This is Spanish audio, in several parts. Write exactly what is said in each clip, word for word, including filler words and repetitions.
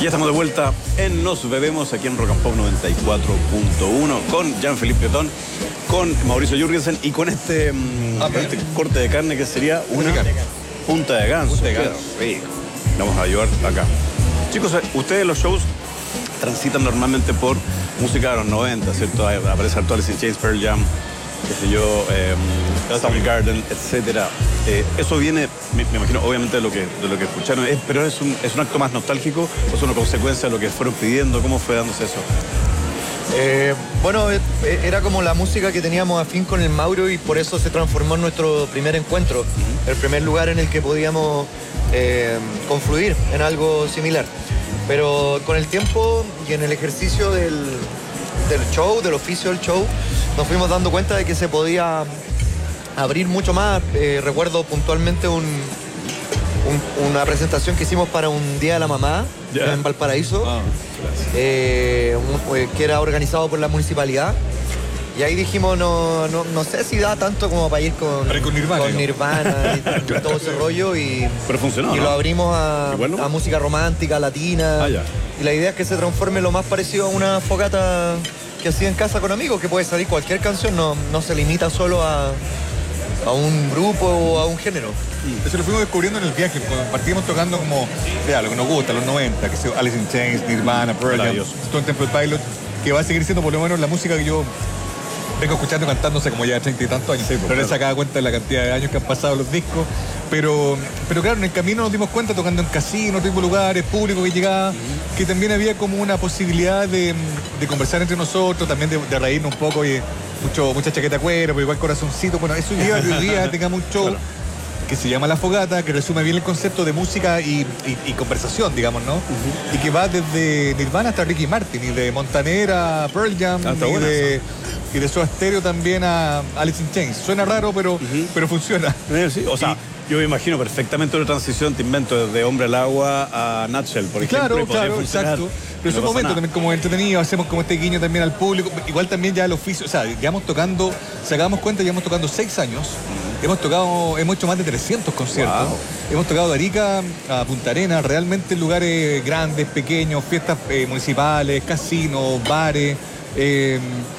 Ya estamos de vuelta en Nos Bebemos, aquí en Rock and Pop noventa y cuatro punto uno, con Jean-Philippe Pietón, con Mauricio Jürgensen y con este, ah, este corte de carne que sería una punta de ganso. Punta de ganso. Rico. Vamos a ayudar acá. Chicos, ustedes los shows transitan normalmente por música de los noventa, ¿cierto? Aparece Alice in Chains, Pearl Jam, qué sé yo, eh, Soundgarden, etcétera. Eh, eso viene, me, me imagino, obviamente de lo que, de lo que escucharon, es, pero es un, es un acto más nostálgico o es una consecuencia de lo que fueron pidiendo. ¿Cómo fue dándose eso? Eh, bueno, era como la música que teníamos afín con el Mauro y por eso se transformó en nuestro primer encuentro, uh-huh. el primer lugar en el que podíamos eh, confluir en algo similar. Pero con el tiempo y en el ejercicio del, del show, del oficio del show, nos fuimos dando cuenta de que se podía abrir mucho más. Eh, recuerdo puntualmente un, un, una presentación que hicimos para un Día de la Mamá yeah. en Valparaíso, oh, eh, un, que era organizado por la municipalidad. Y ahí dijimos, no, no, no sé si da tanto como para ir con, con Nirvana, con Nirvana y, claro. y todo ese rollo. Y, Pero funcionó, y ¿no? lo abrimos a, bueno? a música romántica, latina. Ah, ya. Y la idea es que se transforme lo más parecido a una fogata que hacía en casa con amigos, que puede salir cualquier canción, no, no se limita solo a, a un grupo o a un género. Eso lo fuimos descubriendo en el viaje, cuando partimos tocando como, ya, lo que nos gusta, los noventa, que sea Alice in Chains, Nirvana, Pearl Jam, Stone Temple Pilots, que va a seguir siendo por lo menos la música que yo vengo escuchando, cantándose como ya treinta y tantos años, sí, pero claro. no se acaba cuenta de la cantidad de años que han pasado los discos, pero, pero claro, en el camino nos dimos cuenta, tocando en casinos, tipo lugares, público que llegaba, uh-huh. que también había como una posibilidad de, de conversar entre nosotros, también de, de reírnos un poco, y mucho, mucha chaqueta cuero, pero igual corazoncito, bueno, eso lleva a que hoy día tengamos un show claro. que se llama La Fogata, que resume bien el concepto de música y, y, y conversación, digamos, ¿no? Uh-huh. Y que va desde Nirvana hasta Ricky Martin, y de Montaner a Pearl Jam, ah, y, de, y de Soda Stereo también a Alice in Chains. Suena raro, pero, uh-huh. pero funciona. Sí, o sea, y, yo me imagino perfectamente una transición, te invento, desde Hombre al Agua a Nutshell, por ejemplo. Claro, claro, exacto. Pero es un momento nada. también como entretenido, hacemos como este guiño también al público, igual también ya el oficio, o sea, llevamos tocando, sacamos cuenta, llevamos tocando seis años, uh-huh. hemos tocado, hemos hecho más de trescientos conciertos, wow. hemos tocado de Arica a Punta Arenas, realmente en lugares grandes, pequeños, fiestas eh, municipales, casinos, bares, eh,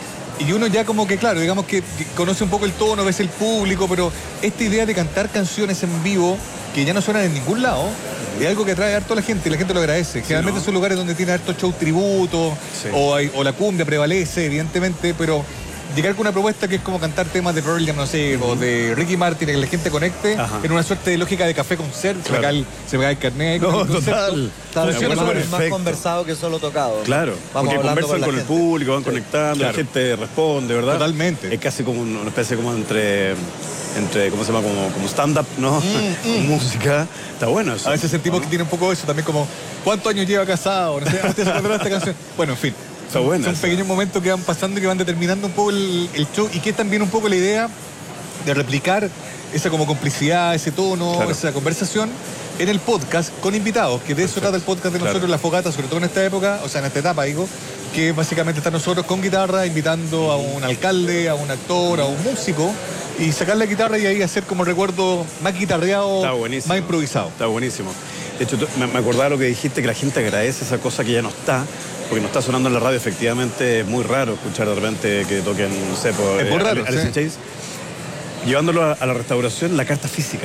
y uno ya como que, claro, digamos que, que conoce un poco el tono, ves el público, pero esta idea de cantar canciones en vivo, que ya no suenan en ningún lado, es algo que atrae harto a la gente y la gente lo agradece. Generalmente sí, ¿no? son lugares donde tiene harto show tributo sí. o, hay, o la cumbia prevalece, evidentemente, pero llegar con una propuesta que es como cantar temas de Pearl Jam, no sé, uh-huh. o de Ricky Martin, que la gente conecte, Ajá. en una suerte de lógica de café concert, claro. se, me cae el, se me cae el carnet. No, el total. Claro, es más conversado que solo tocado. Claro, vamos porque conversan con, con el público, van sí. conectando, claro. la gente responde, ¿verdad? Totalmente. Es casi como una especie como entre... entre, ¿cómo se llama? Como, como stand-up, ¿no? Mm, mm. música. Está bueno eso. A veces sentimos ¿no? que tiene un poco eso también, como ¿cuántos años lleva casado? No sé, antes de esta canción. Bueno, en fin. Está son, buena, son pequeños momentos que van pasando y que van determinando un poco el, el show, y que es también un poco la idea de replicar esa como complicidad, ese tono, claro. esa conversación en el podcast con invitados, que de eso trata el podcast de nosotros, claro. La Fogata, sobre todo en esta época, o sea, en esta etapa, digo, que básicamente está nosotros con guitarra, invitando a un alcalde, a un actor, a un músico, y sacar la guitarra y ahí hacer como recuerdo más guitarreado, más improvisado. Está buenísimo. De hecho, me, me acordaba lo que dijiste, que la gente agradece esa cosa que ya no está, porque no está sonando en la radio. Efectivamente, es muy raro escuchar de repente que toquen, no sé, por es muy raro, Alice in Chains. Llevándolo a, a la restauración, la carta física.